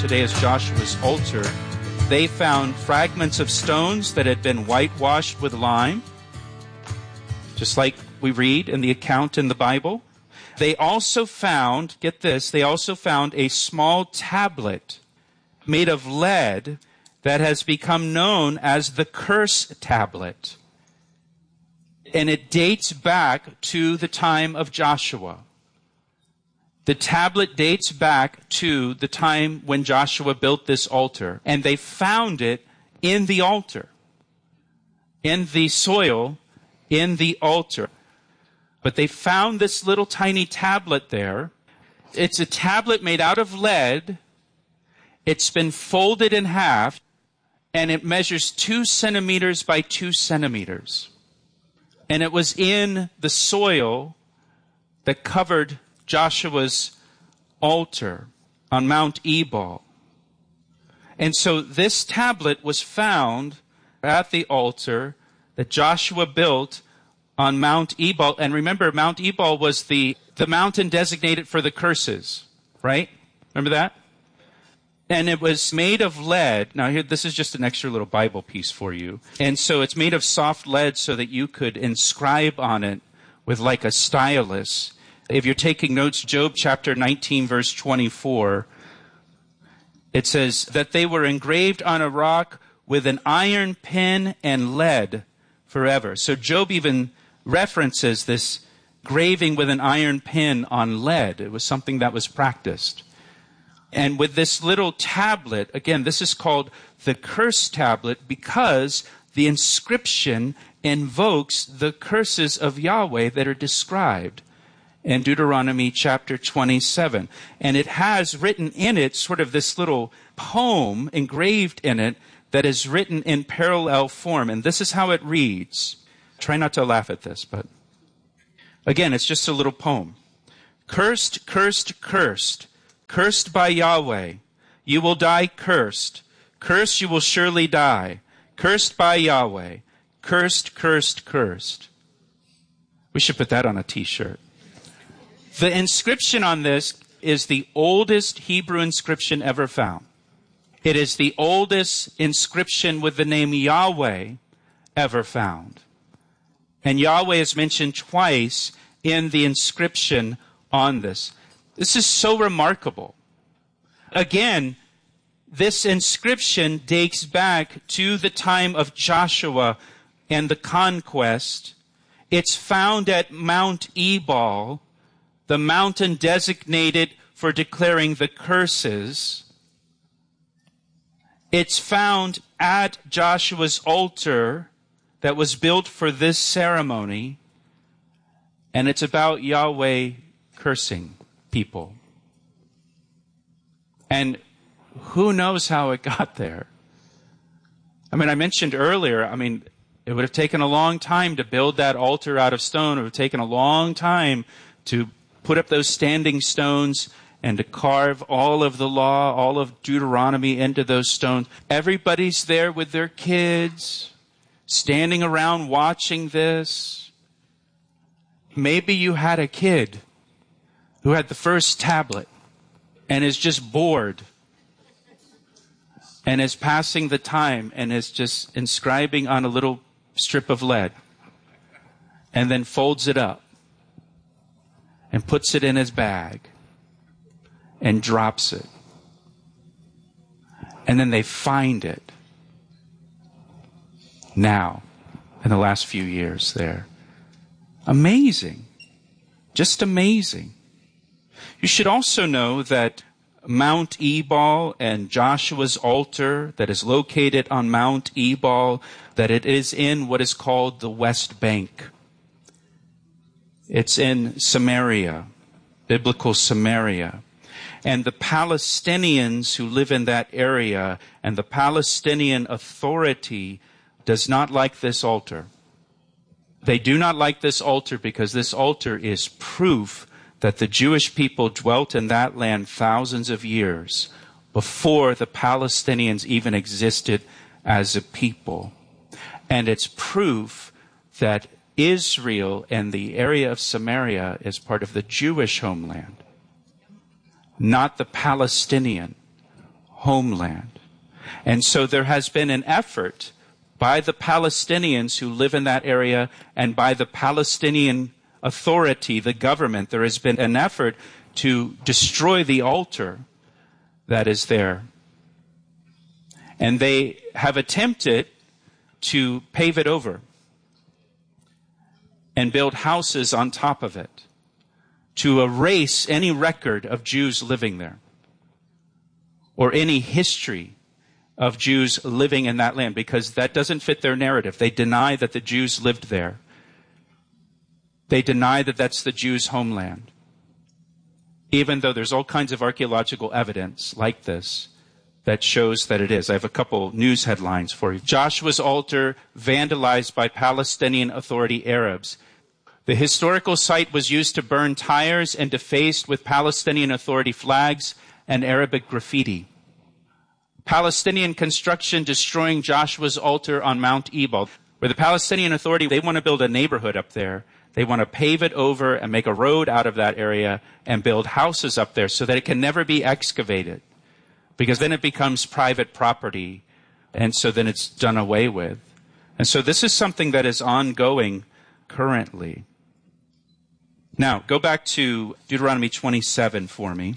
today as Joshua's altar, they found fragments of stones that had been whitewashed with lime, just like we read in the account in the Bible. They also found, get this, they also found a small tablet made of lead that has become known as the curse tablet. And it dates back to the time of Joshua. The tablet dates back to the time when Joshua built this altar. And they found it in the altar, in the soil, in the altar. But they found this little tiny tablet there. It's a tablet made out of lead. It's been folded in half, and it measures 2 centimeters by 2 centimeters. And it was in the soil that covered Joshua's altar on Mount Ebal. And so this tablet was found at the altar that Joshua built on Mount Ebal. And remember, Mount Ebal was the mountain designated for the curses, right? Remember that? And it was made of lead. Now here, this is just an extra little Bible piece for you. And so it's made of soft lead so that you could inscribe on it with like a stylus. If you're taking notes, Job chapter 19, verse 24, it says that they were engraved on a rock with an iron pen and lead forever. So Job even references this graving with an iron pen on lead. It was something that was practiced. And with this little tablet, again, this is called the curse tablet because the inscription invokes the curses of Yahweh that are described in Deuteronomy chapter 27. And it has written in it sort of this little poem engraved in it that is written in parallel form. And this is how it reads. Try not to laugh at this, but again, it's just a little poem. Cursed, cursed, cursed. Cursed by Yahweh, you will die cursed. Cursed, you will surely die. Cursed by Yahweh. Cursed, cursed, cursed. We should put that on a t-shirt. The inscription on this is the oldest Hebrew inscription ever found. It is the oldest inscription with the name Yahweh ever found. And Yahweh is mentioned twice in the inscription on this. This is so remarkable. Again, this inscription dates back to the time of Joshua and the conquest. It's found at Mount Ebal, the mountain designated for declaring the curses. It's found at Joshua's altar that was built for this ceremony. And it's about Yahweh cursing people. And who knows how it got there? I mean, I mentioned earlier, it would have taken a long time to build that altar out of stone. It would have taken a long time to put up those standing stones and to carve all of the law, all of Deuteronomy into those stones. Everybody's there with their kids, standing around watching this. Maybe you had a kid who had the first tablet and is just bored and is passing the time and is just inscribing on a little strip of lead and then folds it up and puts it in his bag and drops it. And then they find it now in the last few years there. Amazing. Just amazing. You should also know that Mount Ebal and Joshua's altar that is located on Mount Ebal, that it is in what is called the West Bank. It's in Samaria, biblical Samaria. And the Palestinians who live in that area and the Palestinian Authority does not like this altar. They do not like this altar because this altar is proof that the Jewish people dwelt in that land thousands of years before the Palestinians even existed as a people. And it's proof that Israel and the area of Samaria is part of the Jewish homeland, not the Palestinian homeland. And so there has been an effort by the Palestinians who live in that area and by the Palestinian Authority, the government, there has been an effort to destroy the altar that is there. And they have attempted to pave it over and build houses on top of it to erase any record of Jews living there or any history of Jews living in that land, because that doesn't fit their narrative. They deny that the Jews lived there. They deny that that's the Jews' homeland, even though there's all kinds of archaeological evidence like this that shows that it is. I have a couple news headlines for you. Joshua's altar vandalized by Palestinian Authority Arabs. The historical site was used to burn tires and defaced with Palestinian Authority flags and Arabic graffiti. Palestinian construction destroying Joshua's altar on Mount Ebal. Where the Palestinian Authority, they want to build a neighborhood up there. They want to pave it over and make a road out of that area and build houses up there so that it can never be excavated, because then it becomes private property, and so then it's done away with. And so this is something that is ongoing currently. Now, go back to Deuteronomy 27 for me.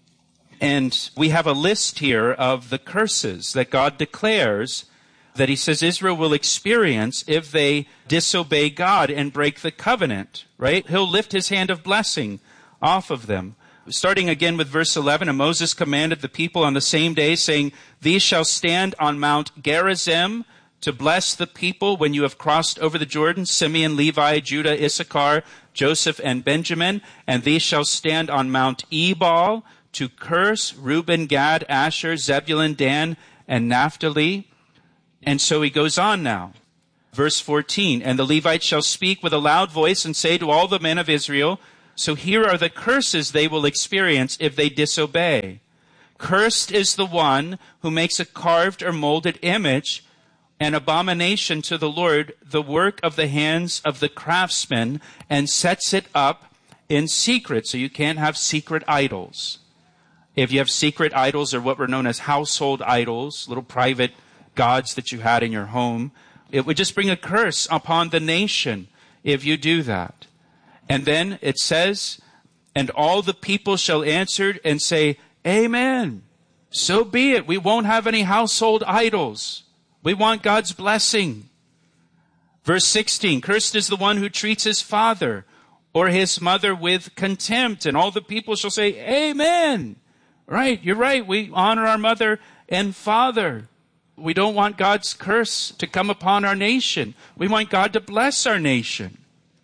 And we have a list here of the curses that God declares that he says Israel will experience if they disobey God and break the covenant, right? He'll lift his hand of blessing off of them. Starting again with verse 11, and Moses commanded the people on the same day, saying, "These shall stand on Mount Gerizim to bless the people when you have crossed over the Jordan, Simeon, Levi, Judah, Issachar, Joseph, and Benjamin. And these shall stand on Mount Ebal to curse Reuben, Gad, Asher, Zebulun, Dan, and Naphtali." And so he goes on now. Verse 14, "And the Levites shall speak with a loud voice and say to all the men of Israel," so here are the curses they will experience if they disobey. "Cursed is the one who makes a carved or molded image, an abomination to the Lord, the work of the hands of the craftsman, and sets it up in secret." So you can't have secret idols. If you have secret idols, or what were known as household idols, little private gods that you had in your home, it would just bring a curse upon the nation if you do that. And then it says, "And all the people shall answer and say, Amen. So be it. We won't have any household idols. We want God's blessing." Verse 16, "Cursed is the one who treats his father or his mother with contempt." And all the people shall say, Amen. Right, you're right. We honor our mother and father. We don't want God's curse to come upon our nation. We want God to bless our nation.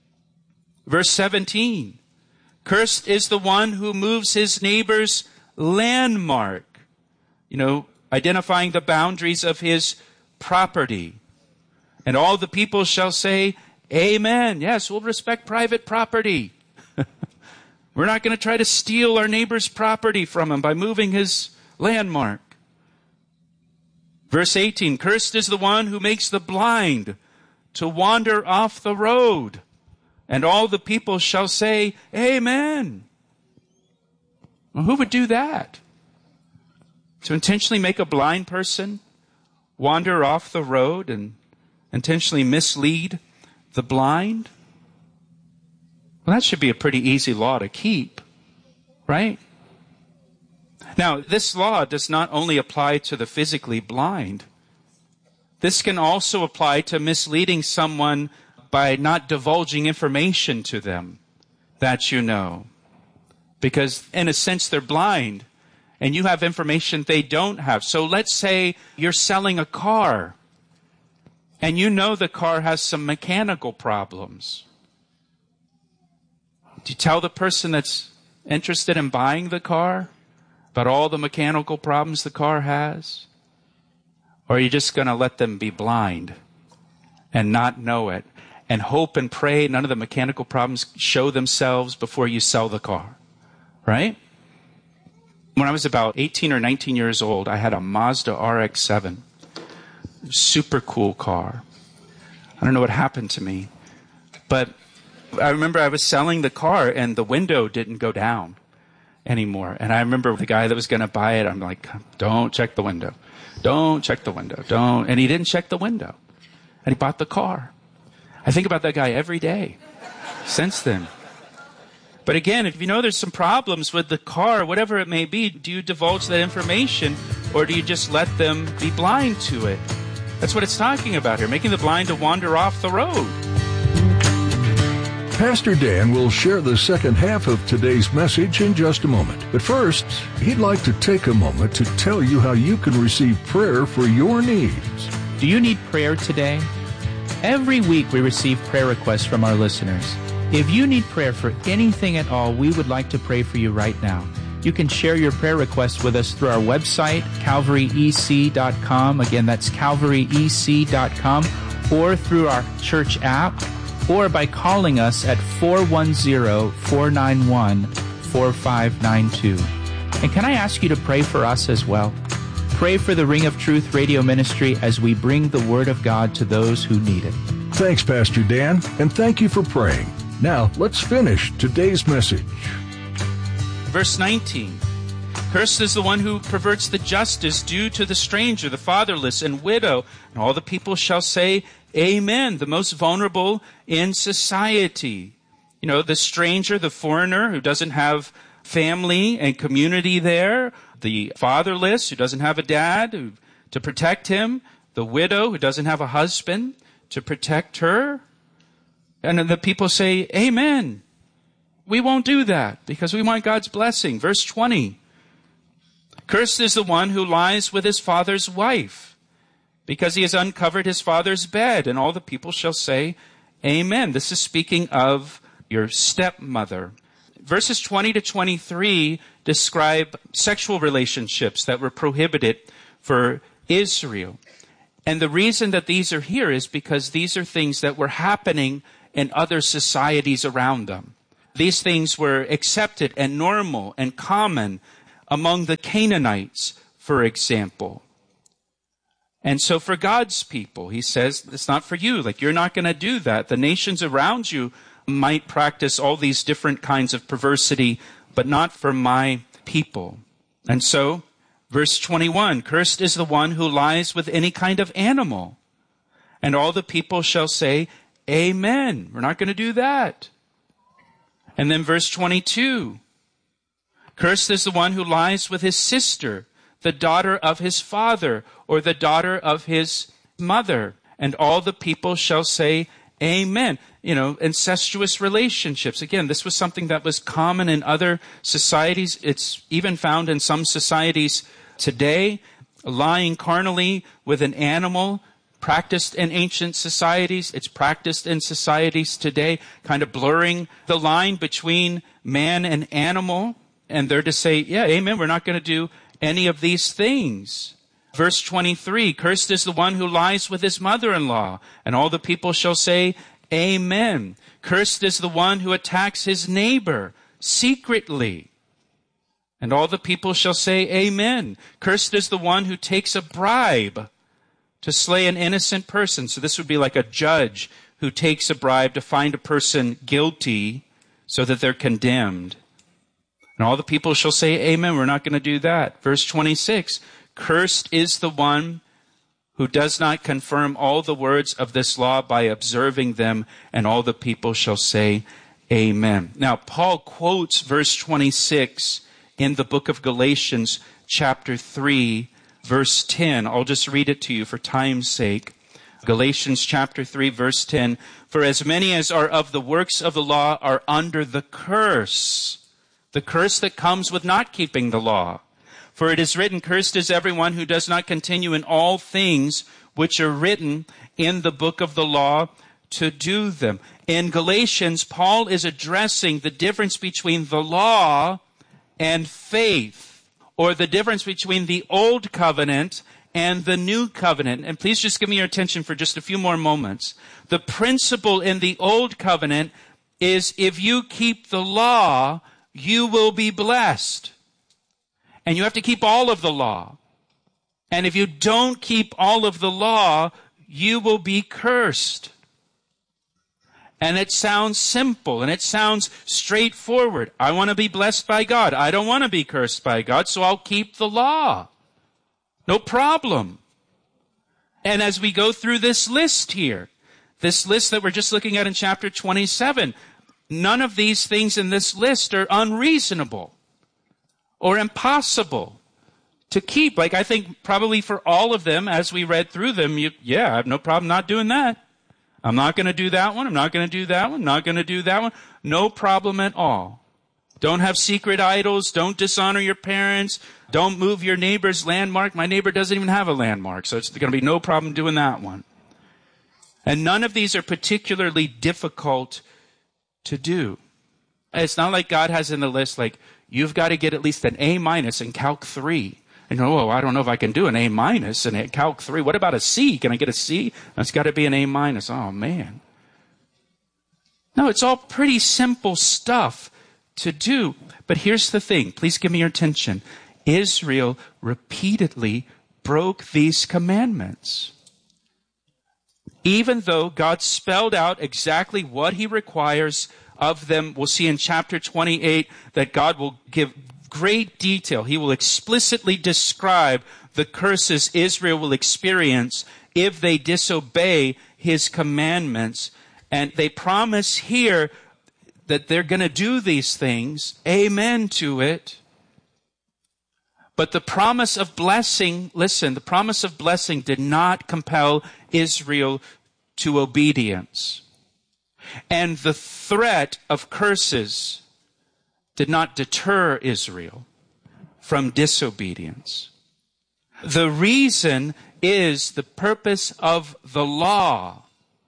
Verse 17, "Cursed is the one who moves his neighbor's landmark," identifying the boundaries of his property. "And all the people shall say, Amen." Yes, we'll respect private property. We're not going to try to steal our neighbor's property from him by moving his landmark. Verse 18, "Cursed is the one who makes the blind to wander off the road. And all the people shall say, Amen." Well, who would do that? To intentionally make a blind person wander off the road and intentionally mislead the blind? Well, that should be a pretty easy law to keep, right? Now, this law does not only apply to the physically blind. This can also apply to misleading someone by not divulging information to them that you know. Because, in a sense, they're blind, and you have information they don't have. So let's say you're selling a car, and you know the car has some mechanical problems. Do you tell the person that's interested in buying the car about all the mechanical problems the car has? Or are you just going to let them be blind and not know it and hope and pray none of the mechanical problems show themselves before you sell the car? Right? When I was about 18 or 19 years old, I had a Mazda RX-7. Super cool car. I don't know what happened to me, but I remember I was selling the car and the window didn't go down. anymore. And I remember the guy that was going to buy it, I'm like, don't check the window. Don't check the window. Don't. And he didn't check the window. And he bought the car. I think about that guy every day since then. But again, if you know there's some problems with the car, whatever it may be, do you divulge that information or do you just let them be blind to it? That's what it's talking about here, making the blind to wander off the road. Pastor Dan will share the second half of today's message in just a moment. But first, he'd like to take a moment to tell you how you can receive prayer for your needs. Do you need prayer today? Every week we receive prayer requests from our listeners. If you need prayer for anything at all, we would like to pray for you right now. You can share your prayer requests with us through our website, calvaryec.com. Again, that's calvaryec.com, or through our church app, or by calling us at 410-491-4592. And can I ask you to pray for us as well? Pray for the Ring of Truth radio ministry as we bring the Word of God to those who need it. Thanks, Pastor Dan, and thank you for praying. Now, let's finish today's message. Verse 19, cursed is the one who perverts the justice due to the stranger, the fatherless, and widow. And all the people shall say, Amen, the most vulnerable in society. You know, the stranger, the foreigner who doesn't have family and community there, the fatherless who doesn't have a dad to protect him, the widow who doesn't have a husband to protect her. And the people say, Amen. We won't do that because we want God's blessing. Verse 20, cursed is the one who lies with his father's wife, because he has uncovered his father's bed. And all the people shall say, Amen. This is speaking of your stepmother. Verses 20 to 23 describe sexual relationships that were prohibited for Israel. And the reason that these are here is because these are things that were happening in other societies around them. These things were accepted and normal and common among the Canaanites, for example. And so for God's people, he says, it's not for you. Like, you're not going to do that. The nations around you might practice all these different kinds of perversity, but not for my people. And so, verse 21, cursed is the one who lies with any kind of animal. And all the people shall say, Amen. We're not going to do that. And then verse 22, cursed is the one who lies with his sister, the daughter of his father, or the daughter of his mother. And all the people shall say, Amen. You know, incestuous relationships. Again, this was something that was common in other societies. It's even found in some societies today. Lying carnally with an animal, practiced in ancient societies. It's practiced in societies today, kind of blurring the line between man and animal. And they're to say, yeah, amen, we're not going to do any of these things. Verse 23, cursed is the one who lies with his mother-in-law. And all the people shall say, Amen. Cursed is the one who attacks his neighbor secretly. And all the people shall say, Amen. Cursed is the one who takes a bribe to slay an innocent person. So this would be like a judge who takes a bribe to find a person guilty so that they're condemned. And all the people shall say, Amen. We're not going to do that. Verse 26, cursed is the one who does not confirm all the words of this law by observing them. And all the people shall say, Amen. Now, Paul quotes verse 26 in the book of Galatians, chapter 3, verse 10. I'll just read it to you for time's sake. Galatians chapter 3, verse 10. For as many as are of the works of the law are under the curse that comes with not keeping the law. For it is written, cursed is everyone who does not continue in all things which are written in the book of the law to do them. In Galatians, Paul is addressing the difference between the law and faith, or the difference between the old covenant and the new covenant. And please just give me your attention for just a few more moments. The principle in the old covenant is if you keep the law, you will be blessed. And you have to keep all of the law. And if you don't keep all of the law, you will be cursed. And it sounds simple and it sounds straightforward. I want to be blessed by God. I don't want to be cursed by God, so I'll keep the law. No problem. And as we go through this list here, this list that we're just looking at in chapter 27, none of these things in this list are unreasonable or impossible to keep. Like, I think probably for all of them, as we read through them, I have no problem not doing that. I'm not going to do that one. I'm not going to do that one. I'm not going to do that one. No problem at all. Don't have secret idols. Don't dishonor your parents. Don't move your neighbor's landmark. My neighbor doesn't even have a landmark, so it's going to be no problem doing that one. And none of these are particularly difficult to do. It's not like God has in the list, like, you've got to get at least an A- in Calc 3. And I don't know if I can do an A- in Calc 3. What about a C? Can I get a C? That's got to be an A-. Oh, man. No, it's all pretty simple stuff to do. But here's the thing. Please give me your attention. Israel repeatedly broke these commandments. Even though God spelled out exactly what he requires of them, we'll see in chapter 28 that God will give great detail. He will explicitly describe the curses Israel will experience if they disobey his commandments. And they promise here that they're going to do these things. Amen to it. But the promise of blessing, listen, the promise of blessing did not compel Israel to obedience. And the threat of curses did not deter Israel from disobedience. The reason is the purpose of the law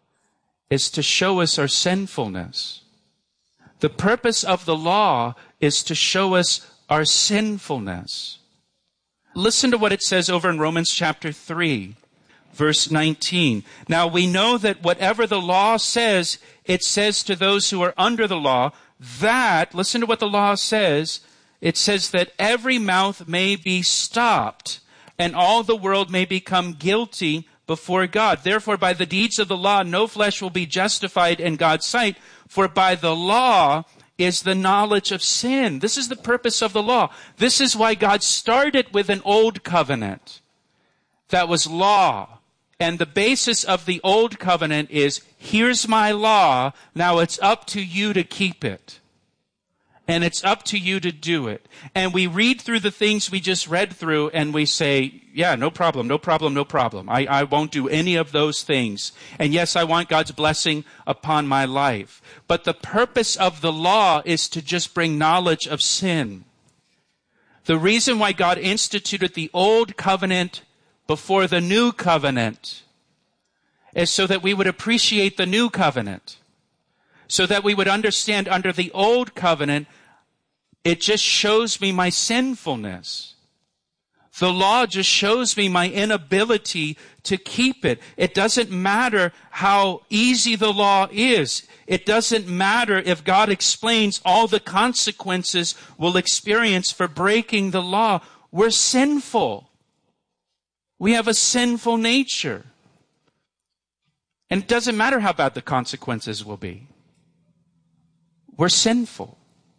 is to show us our sinfulness. The purpose of the law is to show us our sinfulness. Listen to what it says over in Romans chapter 3, verse 19. Now we know that whatever the law says, it says to those who are under the law, that, listen to what the law says, it says that every mouth may be stopped and all the world may become guilty before God. Therefore, by the deeds of the law, no flesh will be justified in God's sight, for by the law is the knowledge of sin. This is the purpose of the law. This is why God started with an old covenant that was law. And the basis of the old covenant is, here's my law, now it's up to you to keep it. And it's up to you to do it. And we read through the things we just read through and we say, yeah, no problem, no problem, no problem. I won't do any of those things. And yes, I want God's blessing upon my life. But the purpose of the law is to just bring knowledge of sin. The reason why God instituted the old covenant before the new covenant is so that we would appreciate the new covenant. So that we would understand under the old covenant, it just shows me my sinfulness. The law just shows me my inability to keep it. It doesn't matter how easy the law is. It doesn't matter if God explains all the consequences we'll experience for breaking the law. We're sinful. We have a sinful nature. And it doesn't matter how bad the consequences will be. We're sinful.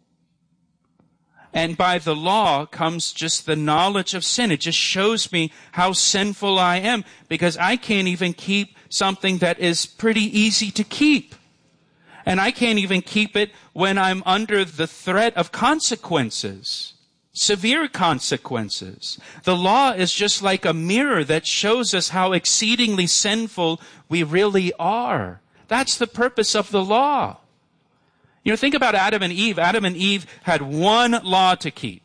And by the law comes just the knowledge of sin. It just shows me how sinful I am, because I can't even keep something that is pretty easy to keep. And I can't even keep it when I'm under the threat of consequences, severe consequences. The law is just like a mirror that shows us how exceedingly sinful we really are. That's the purpose of the law. Think about Adam and Eve. Adam and Eve had one law to keep.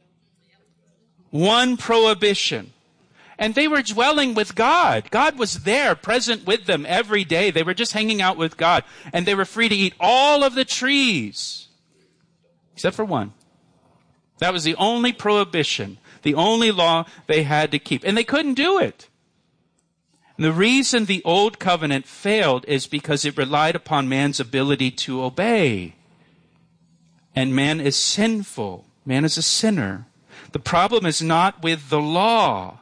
One prohibition. And they were dwelling with God. God was there, present with them every day. They were just hanging out with God. And they were free to eat all of the trees. Except for one. That was the only prohibition. The only law they had to keep. And they couldn't do it. And the reason the old covenant failed is because it relied upon man's ability to obey. And man is sinful. Man is a sinner. The problem is not with the law.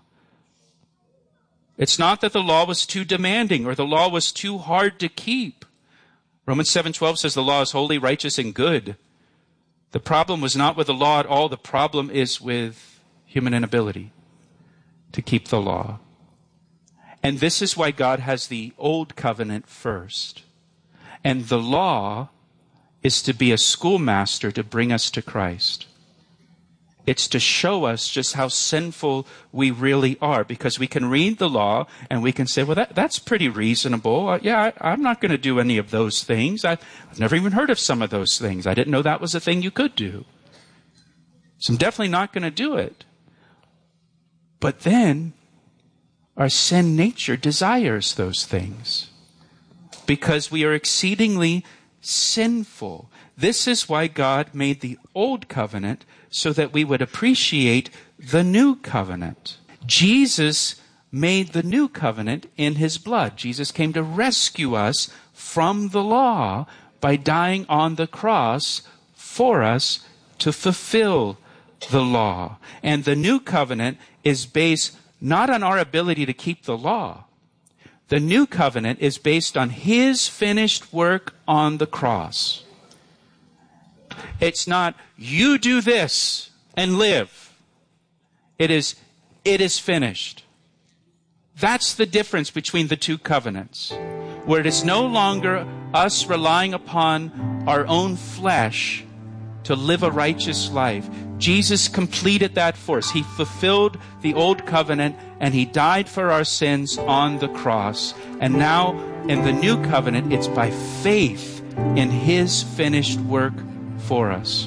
It's not that the law was too demanding or the law was too hard to keep. Romans 7:12 says the law is holy, righteous, and good. The problem was not with the law at all. The problem is with human inability to keep the law. And this is why God has the old covenant first. And the law is to be a schoolmaster to bring us to Christ. It's to show us just how sinful we really are, because we can read the law and we can say, well, that's pretty reasonable. I'm not going to do any of those things. I've never even heard of some of those things. I didn't know that was a thing you could do. So I'm definitely not going to do it. But then our sin nature desires those things because we are exceedingly sinful. This is why God made the old covenant, so that we would appreciate the new covenant. Jesus made the new covenant in his blood. Jesus came to rescue us from the law by dying on the cross for us to fulfill the law. And the new covenant is based not on our ability to keep the law. The new covenant is based on his finished work on the cross. It's not, you do this and live. It is finished. That's the difference between the two covenants, where it is no longer us relying upon our own flesh to live a righteous life. Jesus completed that for us. He fulfilled the old covenant and he died for our sins on the cross. And now in the new covenant, it's by faith in his finished work for us.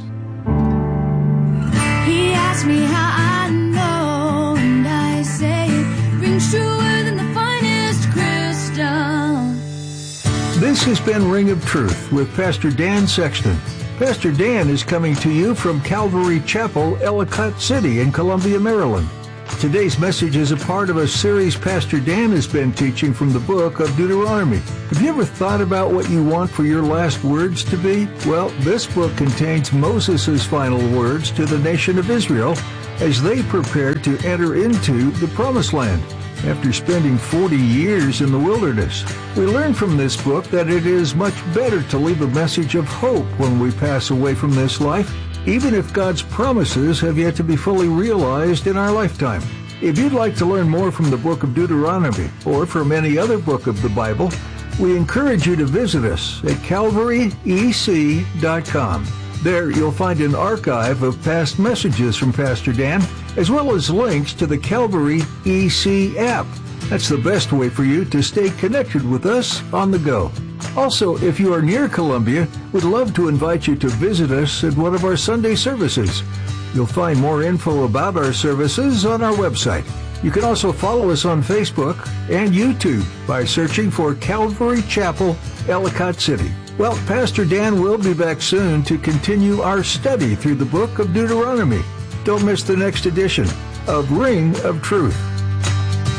He asked me how I know, and I say it rings truer than the finest crystal. This has been Ring of Truth with Pastor Dan Sexton. Pastor Dan is coming to you from Calvary Chapel, Ellicott City in Columbia, Maryland. Today's message is a part of a series Pastor Dan has been teaching from the book of Deuteronomy. Have you ever thought about what you want for your last words to be? Well, this book contains Moses' final words to the nation of Israel as they prepared to enter into the Promised Land after spending 40 years in the wilderness. We learn from this book that it is much better to leave a message of hope when we pass away from this life, even if God's promises have yet to be fully realized in our lifetime. If you'd like to learn more from the book of Deuteronomy or from any other book of the Bible, we encourage you to visit us at calvaryec.com. There you'll find an archive of past messages from Pastor Dan, as well as links to the Calvary EC app. That's the best way for you to stay connected with us on the go. Also, if you are near Columbia, we'd love to invite you to visit us at one of our Sunday services. You'll find more info about our services on our website. You can also follow us on Facebook and YouTube by searching for Calvary Chapel, Ellicott City. Well, Pastor Dan will be back soon to continue our study through the book of Deuteronomy. Don't miss the next edition of Ring of Truth.